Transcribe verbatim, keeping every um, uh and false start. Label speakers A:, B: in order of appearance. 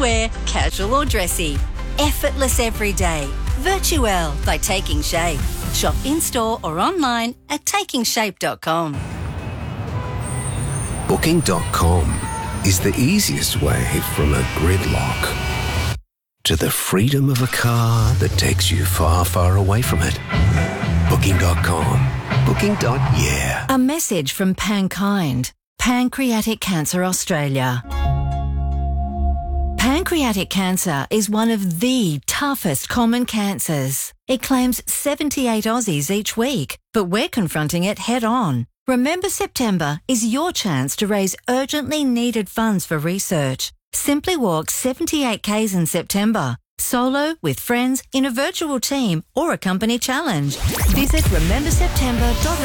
A: wear, casual or dressy. Effortless every day. Virtuelle by Taking Shape. Shop in-store or online at taking shape dot com.
B: Booking dot com is the easiest way from a gridlock to the freedom of a car that takes you far, far away from it. Booking dot com. Booking. Yeah.
A: A message from Pankind, Pancreatic Cancer Australia. Pancreatic cancer is one of the toughest common cancers. It claims seventy-eight Aussies each week, but we're confronting it head on. Remember September is your chance to raise urgently needed funds for research. Simply walk seventy-eight kays in September. Solo, with friends, in a virtual team, or a company challenge. Visit remember september dot